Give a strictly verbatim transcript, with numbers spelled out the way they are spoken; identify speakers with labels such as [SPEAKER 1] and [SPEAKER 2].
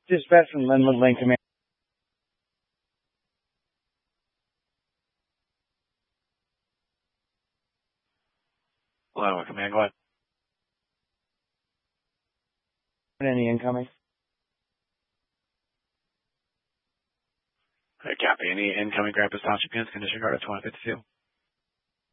[SPEAKER 1] Dispatch from Linwood Lane Command.
[SPEAKER 2] Linwood Command, go ahead.
[SPEAKER 1] Any incoming?
[SPEAKER 2] Okay, copy. Any incoming Grappas Township units can disregard at twenty fifty-two.